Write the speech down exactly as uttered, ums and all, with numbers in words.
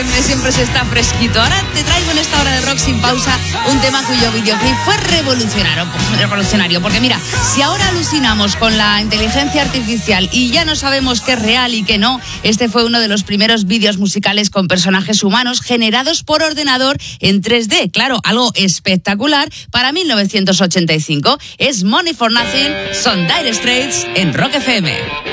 Siempre se está fresquito. Ahora te traigo en esta hora de rock sin pausa un tema cuyo videoclip fue revolucionario, revolucionario. Porque mira, si ahora alucinamos con la inteligencia artificial y ya no sabemos qué es real y qué no, este fue uno de los primeros vídeos musicales con personajes humanos generados por ordenador en tres D. Claro, algo espectacular para mil novecientos ochenta y cinco. Es Money for Nothing, son Dire Straits en Rock F M.